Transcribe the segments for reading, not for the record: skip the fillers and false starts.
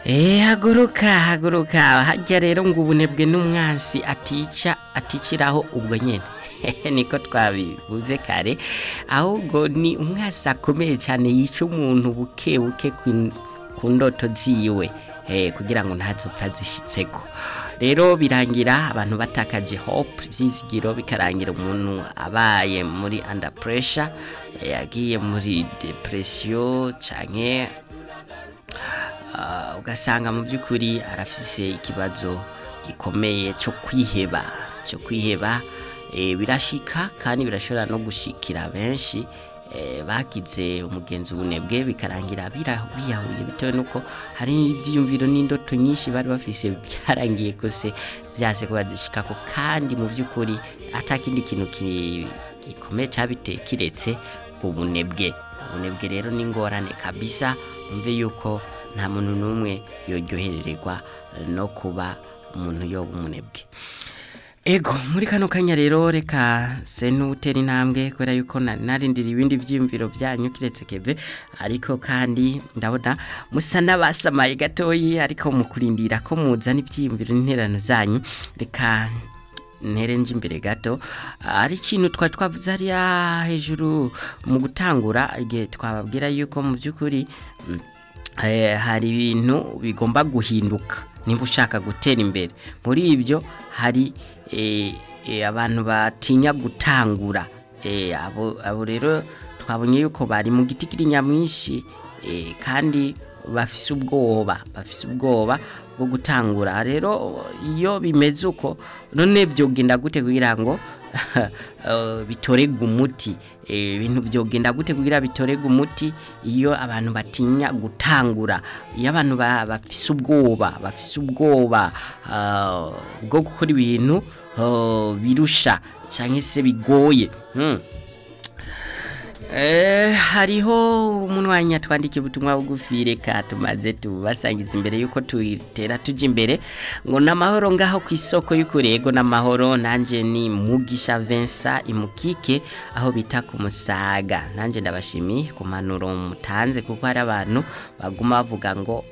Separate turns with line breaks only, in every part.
Haguruka hajya rero ngo ubunebwe n'umwansi aticiraho ubwo nyene niko twabivuze kare ahubwo ni umwasi akomeye cyane yica umuntu buke ku ndoto ziwe kugira ngo ntazopfa zishitseko rero birangira abantu batakaje hope byizigiro bikarangira umuntu abaye muri under pressure yagiye muri depression canke ugasanga mu by'ukuri arafise ikibazo gikomeye cyo kwiheba birashika kandi birashobora no gushikira benshi bagize umugenzi ubunebwe bikarangira biyahuye bitewe nuko hari ibyiyumviro n'indoto nyinshi bari bafise byarangiye kose byase ko bazishikako kandi mu by'ukuri atakindi kintu gikomeye cyabiteye kiretse ubunebwe rero ni ngorane kabisa umve yuko nta muntu n'umwe yoryohererwa no kuba umuntu yoba umunebwe ego muri kano kanya rero reka se n'utera intambwe kubera yuko narindira ibindi byiyumviro byanyu kiretse keve ariko kandi ndabona musa n'abasamaye gatoyi ariko mukurindira ko muzana ibyiyumviro n'interano zanyu reka nterenje imbere gato ari ikintu twavuze ari hejuru mu gutangura igihe twababwira yuko mu by'ukuri hari ibintu bigomba guhinduka nimba ushaka gutera imbere muri ibyo hari abantu batinya gutangura abo rero twabonye yuko bari mu giti kiri nyamwinshi kandi bafise ubwoba bwo gutangura rero iyo bimeze uko none byogenda gute kugira ngo bitorega umuti ibintu byogenda gute kugira bitorega umuti iyo abantu batinya gutangura iyo abantu bafise ubwoba bwo gukora ibintu birusha cyangwa se bigoye hariho umunwanya twandike ubutumwa bugufi reka tumaze tubasangiza imbere yuko tuyitera tujya imbere ngo namahoro ngaho ku isoko y'ukurego namahoro nanje ni Mugisha Vincent imukike aho bita ku Musaga nanje ndabashimiye ku manuro mutanze kuko hari abantu baguma bavuga ngo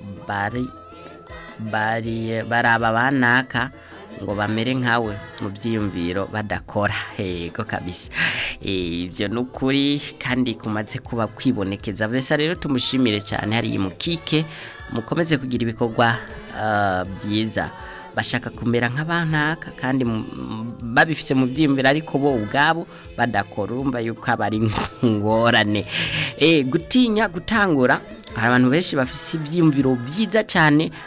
baraba banaka ngo bamere nkawe mu byiyumviro badakora hego kabisa ibyo nukuri kandi kumaze kuba kwibonekeza bese rero tumushimire cyane hari imukike mukomeze kugira ibikorwa byiza bashaka kumera nk'abanaka kandi babifise mu byiyumviro ariko bo ubwabo badakora urumva yuko abari ngorane gutinya gutangura hari abantu benshi bafise ibyiyumviro byiza cyane